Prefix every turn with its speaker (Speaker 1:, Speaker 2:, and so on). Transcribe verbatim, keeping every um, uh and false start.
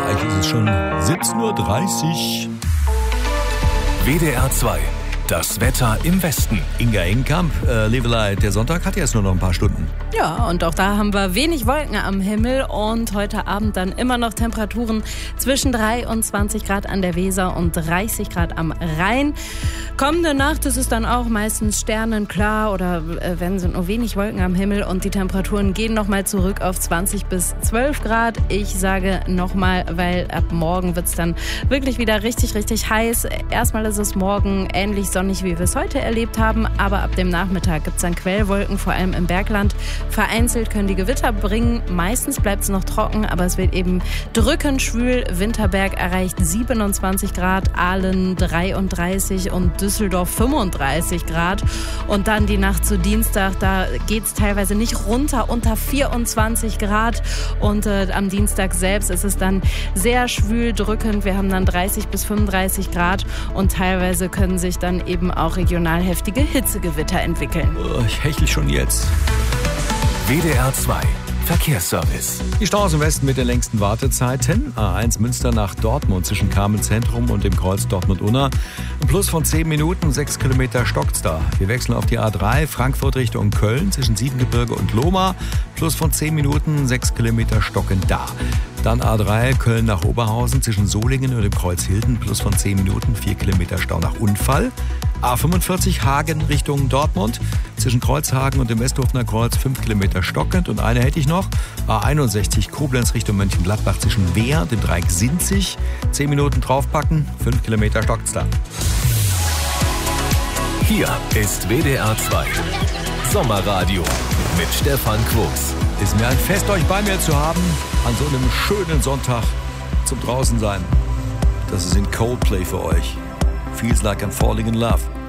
Speaker 1: Gleich ist es schon siebzehn Uhr dreißig.
Speaker 2: W D R zwei. Das Wetter im Westen.
Speaker 1: Inga Engenkamp, äh, Leveleit, der Sonntag hat jetzt nur noch ein paar Stunden.
Speaker 3: Ja, und auch da haben wir wenig Wolken am Himmel und heute Abend dann immer noch Temperaturen zwischen dreiundzwanzig Grad an der Weser und dreißig Grad am Rhein. Kommende Nacht ist es dann auch meistens sternenklar oder äh, wenn sind nur wenig Wolken am Himmel und die Temperaturen gehen nochmal zurück auf zwanzig bis zwölf Grad. Ich sage nochmal, weil ab morgen wird es dann wirklich wieder richtig, richtig heiß. Erstmal ist es morgen ähnlich sonnig, wie wir es heute erlebt haben, aber ab dem Nachmittag gibt es dann Quellwolken, vor allem im Bergland. Vereinzelt können die Gewitter bringen. Meistens bleibt es noch trocken, aber es wird eben drückend schwül. Winterberg erreicht siebenundzwanzig Grad, Aalen dreiunddreißig und Düsseldorf fünfunddreißig Grad. Und dann die Nacht zu Dienstag, da geht es teilweise nicht runter unter vierundzwanzig Grad. Und äh, am Dienstag selbst ist es dann sehr schwül, drückend. Wir haben dann dreißig bis fünfunddreißig Grad und teilweise können sich dann eben auch regional heftige Hitzegewitter entwickeln.
Speaker 1: Oh, ich hechle schon jetzt.
Speaker 2: W D R zwei. Verkehrsservice.
Speaker 1: Die Staus im Westen mit den längsten Wartezeiten. A eins Münster nach Dortmund zwischen Kamen Zentrum und dem Kreuz Dortmund-Unna. Ein Plus von zehn Minuten, sechs Kilometer stockt's da. Wir wechseln auf die A drei, Frankfurt Richtung Köln zwischen Siebengebirge und Lohmar. Plus von zehn Minuten, sechs Kilometer stocken da. Dann A drei, Köln nach Oberhausen zwischen Solingen und dem Kreuz Hilden. Plus von zehn Minuten, vier Kilometer Stau nach Unfall. A fünfundvierzig, Hagen Richtung Dortmund. Zwischen Kreuzhagen und dem Westhofener Kreuz fünf Kilometer stockend. Und eine hätte ich noch. A einundsechzig, Koblenz Richtung Mönchengladbach zwischen Wehr, dem Dreieck Sinzig. zehn Minuten draufpacken, fünf Kilometer stockt's da.
Speaker 2: Hier ist W D R zwei. Sommerradio mit Stefan Quos.
Speaker 1: Ist mir ein Fest, euch bei mir zu haben. An so einem schönen Sonntag zum Draußensein. Das ist in Coldplay für euch. Feels like I'm falling in love.